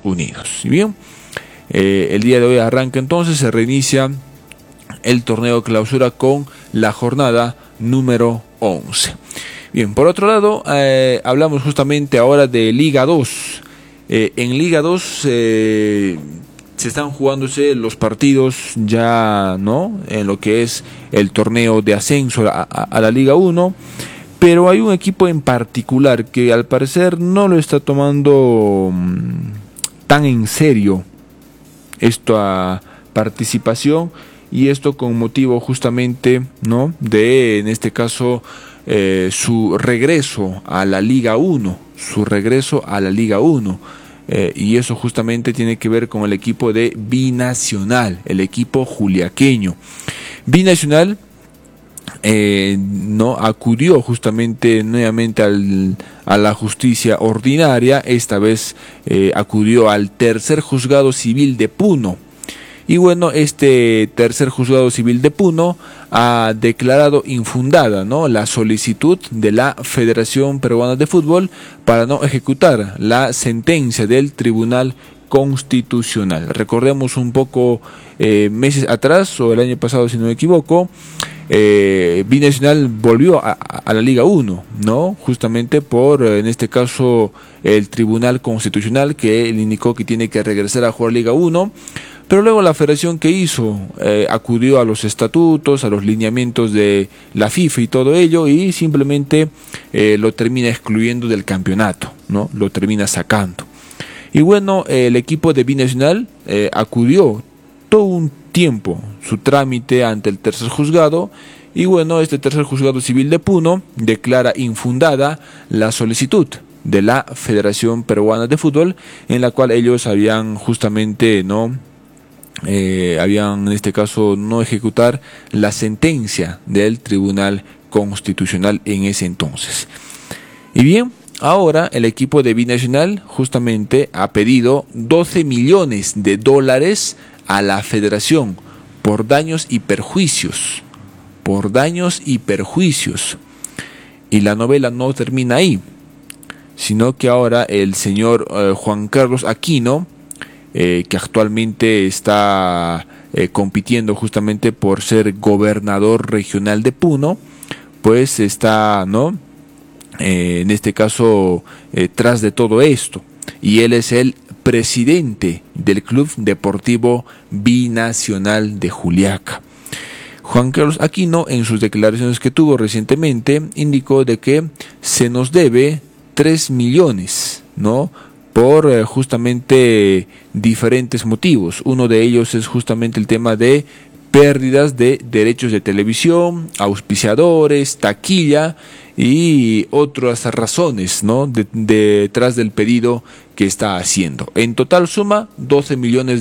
Unidos. Y bien, el día de hoy arranca entonces, se reinicia el torneo clausura con la jornada número 11. Bien, por otro lado, hablamos justamente ahora de Liga 2. En Liga 2 se están jugándose los partidos ya, ¿no?, en lo que es el torneo de ascenso a la Liga 1, pero hay un equipo en particular que al parecer no lo está tomando tan en serio esta participación, y esto con motivo justamente, ¿no?, de, en este caso, su regreso a la Liga 1, y eso justamente tiene que ver con el equipo de Binacional, el equipo juliaqueño. Binacional no acudió justamente nuevamente a la justicia ordinaria, esta vez acudió al tercer juzgado civil de Puno. Y bueno, este tercer juzgado civil de Puno ha declarado infundada, ¿no?, la solicitud de la Federación Peruana de Fútbol para no ejecutar la sentencia del Tribunal Constitucional. Recordemos un poco, meses atrás, o el año pasado si no me equivoco, Binacional volvió a la Liga 1, ¿no?, justamente por, en este caso, el Tribunal Constitucional, que le indicó que tiene que regresar a jugar Liga 1. Pero luego la federación, que hizo, acudió a los estatutos, a los lineamientos de la FIFA y todo ello, y simplemente lo termina excluyendo del campeonato, ¿no?, lo termina sacando. Y bueno, el equipo de Binacional acudió todo un tiempo su trámite ante el tercer juzgado, y bueno, este tercer juzgado civil de Puno declara infundada la solicitud de la Federación Peruana de Fútbol, en la cual ellos habían justamente, ¿no?, habían en este caso no ejecutar la sentencia del Tribunal Constitucional en ese entonces. Y bien, ahora el equipo de Binacional justamente ha pedido $12 millones a la Federación por daños y perjuicios. Y la novela no termina ahí, sino que ahora el señor Juan Carlos Aquino, que actualmente está compitiendo justamente por ser gobernador regional de Puno, pues está, ¿no?, en este caso, tras de todo esto, y él es el presidente del Club Deportivo Binacional de Juliaca. Juan Carlos Aquino, en sus declaraciones que tuvo recientemente, indicó de que se nos debe 3 millones, ¿no?, por justamente diferentes motivos. Uno de ellos es justamente el tema de pérdidas de derechos de televisión, auspiciadores, taquilla y otras razones, ¿no?, detrás del pedido que está haciendo. En total suma $12 millones.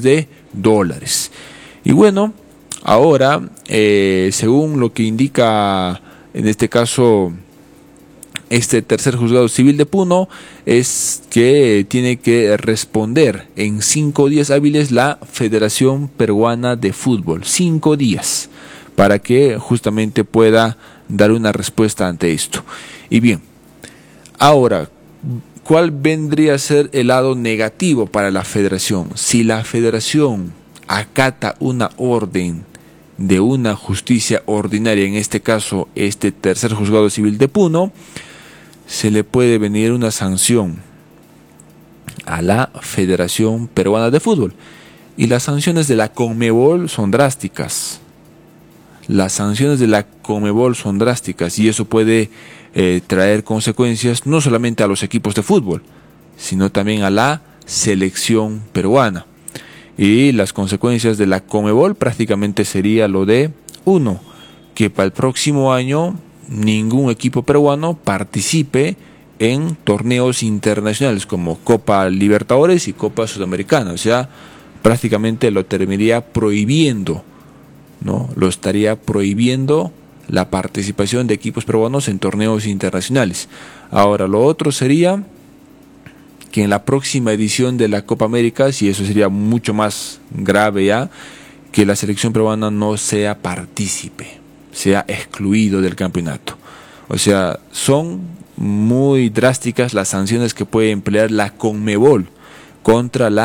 Y bueno, ahora, según lo que indica en este caso este tercer juzgado civil de Puno, es que tiene que responder en 5 días hábiles la Federación Peruana de Fútbol. 5 días para que justamente pueda dar una respuesta ante esto. Y bien, ahora, ¿cuál vendría a ser el lado negativo para la federación? Si la federación acata una orden de una justicia ordinaria, en este caso este tercer juzgado civil de Puno, se le puede venir una sanción a la Federación Peruana de Fútbol. Y las sanciones de la CONMEBOL son drásticas. Y eso puede traer consecuencias no solamente a los equipos de fútbol, sino también a la selección peruana. Y las consecuencias de la CONMEBOL prácticamente sería lo de, uno, que para el próximo año ningún equipo peruano participe en torneos internacionales como Copa Libertadores y Copa Sudamericana. O sea, prácticamente lo terminaría prohibiendo, ¿no? Lo estaría prohibiendo la participación de equipos peruanos en torneos internacionales. Ahora, lo otro sería que en la próxima edición de la Copa América, si eso sería mucho más grave ya, que la selección peruana no sea partícipe, sea excluido del campeonato. O sea, son muy drásticas las sanciones que puede emplear la CONMEBOL contra la